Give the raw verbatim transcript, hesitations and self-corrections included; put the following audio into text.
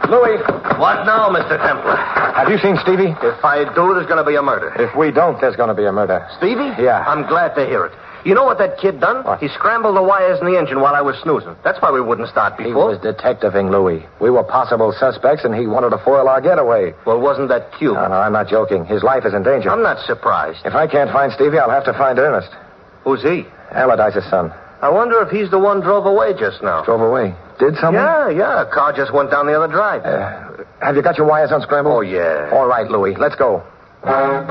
Louis. What now, Mister Templar? Have you seen Stevie? If I do, there's going to be a murder. If we don't, there's going to be a murder. Stevie? Yeah. I'm glad to hear it. You know what that kid done? What? He scrambled the wires in the engine while I was snoozing. That's why we wouldn't start He before. was detectiving Louis. We were possible suspects, and he wanted to foil our getaway. Well, wasn't that cute? No, no, I'm not joking. His life is in danger. I'm not surprised. If I can't find Stevie, I'll have to find Ernest. Who's he? Allardyce's son. I wonder if he's the one drove away just now. Drove away. Did something? Yeah, yeah. A car just went down the other drive. Uh, have you got your wires unscrambled? Oh, yeah. All right, Louis. Let's go.